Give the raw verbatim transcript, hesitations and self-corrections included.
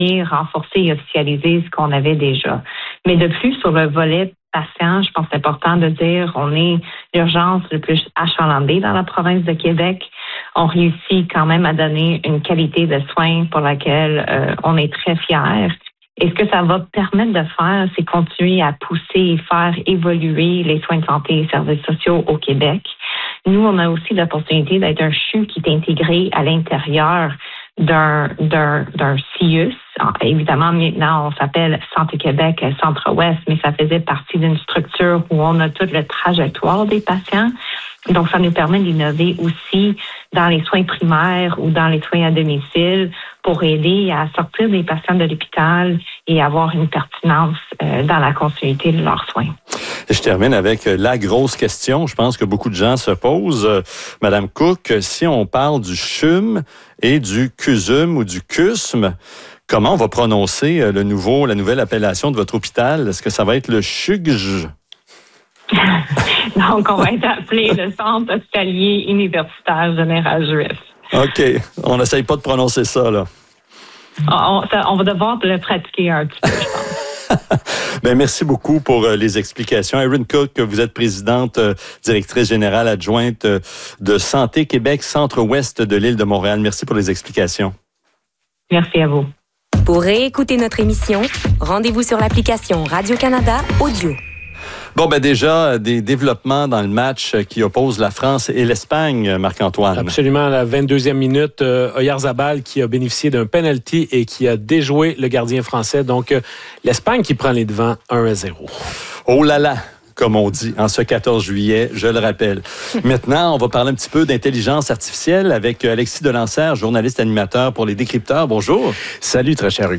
renforcer et officialiser ce qu'on avait déjà. Mais de plus, sur le volet patient, je pense que c'est important de dire on est l'urgence le plus achalandée dans la province de Québec. On réussit quand même à donner une qualité de soins pour laquelle euh, on est très fiers. Et ce que ça va permettre de faire, c'est continuer à pousser et faire évoluer les soins de santé et services sociaux au Québec. Nous, on a aussi l'opportunité d'être un C H U qui est intégré à l'intérieur d'un, d'un, d'un C I U S. Alors, évidemment, maintenant, on s'appelle Santé Québec Centre-Ouest, mais ça faisait partie d'une structure où on a toute la trajectoire des patients. Donc, ça nous permet d'innover aussi dans les soins primaires ou dans les soins à domicile pour aider à sortir des patients de l'hôpital et avoir une pertinence euh, dans la continuité de leurs soins. Je termine avec la grosse question. Je pense que beaucoup de gens se posent. Euh, Madame Cook, si on parle du C H U M et du C U S U M ou du C U S M, comment on va prononcer le nouveau, la nouvelle appellation de votre hôpital? Est-ce que ça va être le C H U G J? Donc, on va être appelé le Centre hospitalier universitaire général juif. OK. On n'essaye pas de prononcer ça, là. On, ça, on va devoir le pratiquer un petit peu, je pense. Bien, merci beaucoup pour euh, les explications. Erin Cook, vous êtes présidente, euh, directrice générale adjointe euh, de Santé Québec, centre-ouest de l'île de Montréal. Merci pour les explications. Merci à vous. Pour réécouter notre émission, rendez-vous sur l'application Radio-Canada Audio. Bon, ben déjà, des développements dans le match qui oppose la France et l'Espagne, Marc-Antoine. Absolument, à la vingt-deuxième minute, euh, Oyarzabal qui a bénéficié d'un penalty et qui a déjoué le gardien français. Donc, euh, l'Espagne qui prend les devants un à zéro. Oh là là! Comme on dit, en ce quatorze juillet, je le rappelle. Maintenant, on va parler un petit peu d'intelligence artificielle avec Alexis Delancer, journaliste animateur pour Les Décrypteurs. Bonjour. Salut, très cher Hugues.